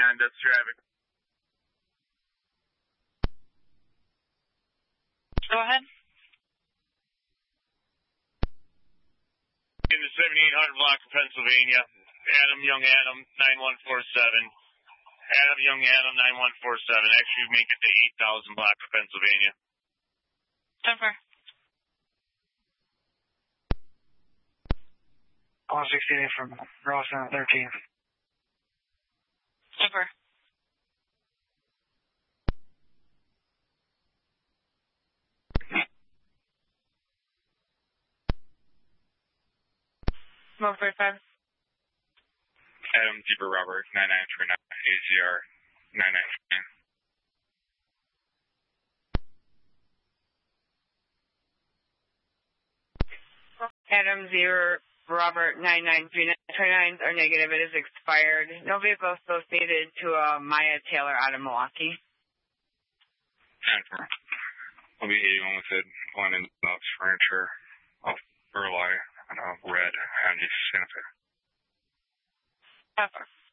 that's traffic. Go ahead. In the 7800 block of Pennsylvania, Young Adam, 9147. Young Adam, 9147. Actually, make it the 8000 block of Pennsylvania. 10-4. 168 from Rawson at 13. 10-4. Smoke 35. Adam Zebra Robert, 9939, AZR 9939. Adam 0 Robert 9939 are negative. It is expired. No vehicle associated to Maya Taylor out of Milwaukee. 10-4. I'll be 81 with it. London Knox Furniture off Burleigh. Red, and just Santa Fe. 10-4.